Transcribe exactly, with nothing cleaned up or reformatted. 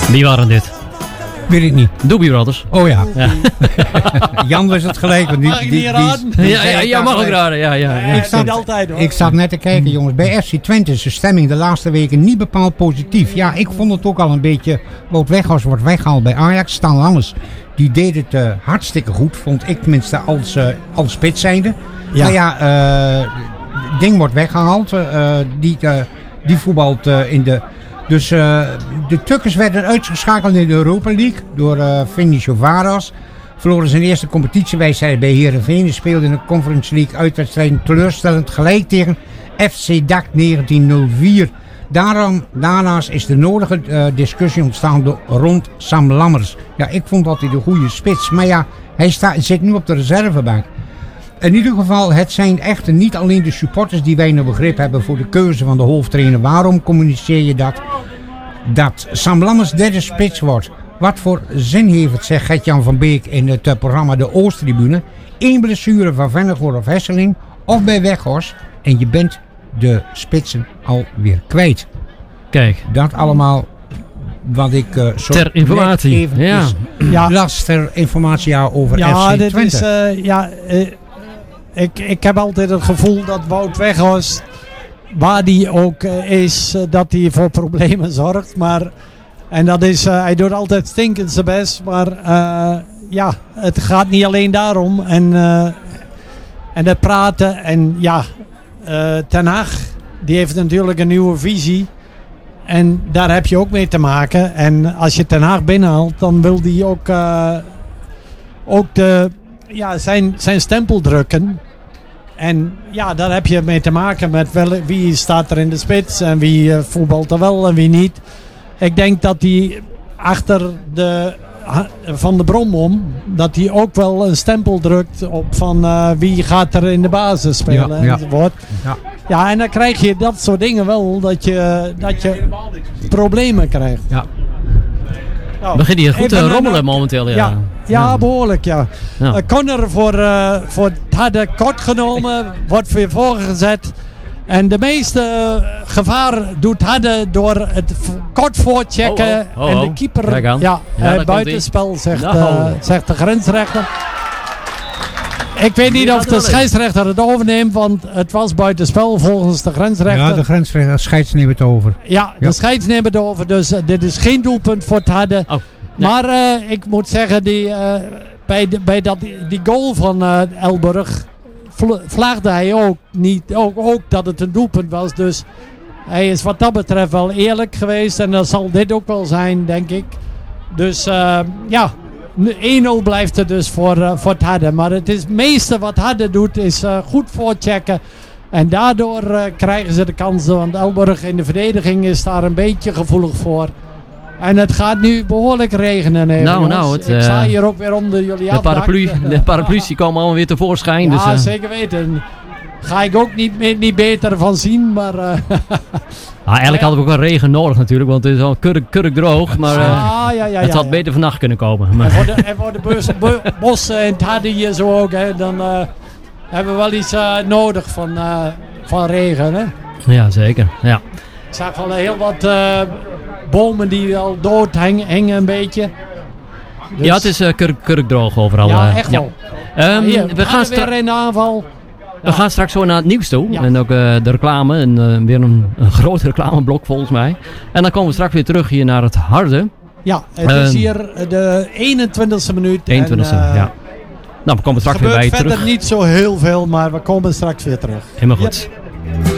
Wie waren dit? Weet ik niet. Doobie Brothers. Oh ja. Ja. Jan was het gelijk. Want die, Mag ik die, niet die, raden? die Ja, ja, ja, mag ook raden. Ja, ja, ja. Ik zat, niet altijd, hoor. ik zat net te kijken, jongens. Bij F C Twente is de stemming de laatste weken niet bepaald positief. Ja, ik vond het ook al een beetje... Wout Weghorst wordt weggehaald bij Ajax. Stan Lammers, die deed het uh, hartstikke goed. Vond ik tenminste als, uh, als spits zijnde. Ja. Maar ja, uh, Ding wordt weggehaald. Uh, die, uh, die voetbalt uh, in de... Dus uh, de Tukkers werden uitgeschakeld in de Europa League door uh, Vinicio Varas. Verloren zijn eerste competitiewedstrijd bij Heerenveen. Speelde in de Conference League uitwedstrijden teleurstellend gelijk tegen F C D A C negentien nul vier. Daarom, daarnaast is de nodige uh, discussie ontstaan door, rond Sam Lammers. Ja, ik vond dat hij de goede spits. Maar ja, hij sta, zit nu op de reservebank. In ieder geval, het zijn echter niet alleen de supporters die weinig begrip hebben voor de keuze van de hoofdtrainer. Waarom communiceer je dat? Dat Sam Lammers derde spits wordt. Wat voor zin heeft het, zegt Gert-Jan van Beek in het uh, programma De Oosttribune. Eén blessure van Vennegoor of Hesseling of bij Weghorst en je bent de spitsen alweer kwijt. Kijk. Dat allemaal wat ik uh, zo ter informatie. Even ja. Ja. las ter informatie ja, over ja, F C dit Twente. is, uh, ja, uh, ik, ik heb altijd het gevoel dat Wout Weghorst, waar die ook uh, is, uh, dat hij voor problemen zorgt. Maar, en dat is, uh, hij doet altijd stinkend zijn best. Maar uh, ja, het gaat niet alleen daarom. En, uh, en het praten. En ja, uh, Ten Hag, die heeft natuurlijk een nieuwe visie. En daar heb je ook mee te maken. En als je Ten Hag binnenhaalt, dan wil die ook, uh, ook de, ja, zijn, zijn stempel drukken. En ja, daar heb je mee te maken met wel, wie staat er in de spits en wie uh, voetbalt er wel en wie niet. Ik denk dat hij achter de Van de Brom om, dat hij ook wel een stempel drukt op van uh, wie gaat er in de basis spelen. Ja, enzovoort. ja. Ja, en dan krijg je dat soort dingen wel, dat je, dat je problemen krijgt. Ja. Nou, Begin hier goed te even rommelen een, momenteel. Ja, ja, ja, ja, behoorlijk ja. Ja. Uh, Connor voor, uh, voor Hadde kort genomen, wordt weer voorgezet. En de meeste uh, gevaar doet Hadde door het v- kort voorchecken. Oh, oh, oh, en oh. de keeper, Kijk aan. ja, Ja, uh, daar buitenspel zegt, Nou. uh, zegt de grensrechter. Ik weet niet of de scheidsrechter het overneemt, want het was buitenspel volgens de grensrechter. Ja, de grensrechter scheids neemt het over. Ja, de Ja. scheids neemt het over, dus uh, dit is geen doelpunt voor het Hadde. Oh, nee. Maar uh, ik moet zeggen, die, uh, bij, de, bij dat, die goal van uh, Elburg vl- vlaagde hij ook niet, ook, ook dat het een doelpunt was. Dus hij is wat dat betreft wel eerlijk geweest en dat zal dit ook wel zijn, denk ik. Dus uh, ja, één nul blijft er dus voor, uh, voor het Hadde. Maar het is, meeste wat Hadde doet is uh, goed voorchecken. En daardoor uh, krijgen ze de kansen, want Elburg in de verdediging is daar een beetje gevoelig voor. En het gaat nu behoorlijk regenen. Even, Nou, jongens. nou, het, ik uh, sta hier ook weer onder jullie de paraplu, de paraplu's die komen allemaal weer tevoorschijn. Ja, Dus, uh, zeker weten. Ga ik ook niet, me- niet beter van zien, maar... Uh, ah, eigenlijk hadden we ook wel regen nodig natuurlijk, want het is al kurk, kurk droog. Maar uh, ah, ja, ja, het ja, had ja. beter vannacht kunnen komen. En Maar, voor de, en voor de bos, bo- bossen en het hadden hier zo ook, hè, dan uh, hebben we wel iets uh, nodig van, uh, van regen. Hè. ja, zeker. Ja. Ik zag wel heel wat uh, bomen die al dood hang- hingen een beetje. Dus- ja, het is uh, kurk, kurk droog overal. Ja, uh, echt ja. wel. Ehm, Hier, we, gaan hadden stra- weer in de aanval. we gaan straks zo naar het nieuws toe. Ja. En ook uh, de reclame. En uh, weer een, een groot reclameblok volgens mij. En dan komen we straks weer terug hier naar het harde. Ja, het is Ehm, hier de eenentwintigste minuut. eenentwintigste, en, uh, ja. Nou, we komen straks weer gebeurt bij je verder terug. niet zo heel veel, maar we komen straks weer terug. Helemaal goed. Yep.